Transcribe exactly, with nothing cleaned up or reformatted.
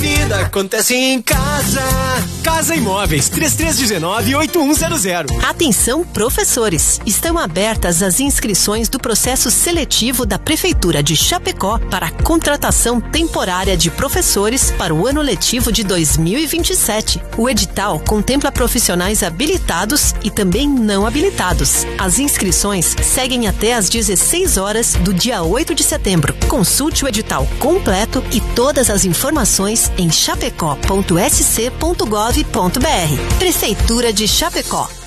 vida acontece em casa. Casa Imóveis, três três um nove, oito um zero zero. Atenção, professores! Estão abertas as inscrições do processo seletivo da Prefeitura de Chapecó para a contratação temporária de professores para o ano letivo de dois mil e vinte e sete. O edital contempla profissionais habilitados e também não habilitados. As inscrições seguem até às dezesseis horas do dia oito de setembro. Consulte o edital completo e todas as informações em chapecó ponto s c ponto gov ponto b r. Prefeitura de Chapecó.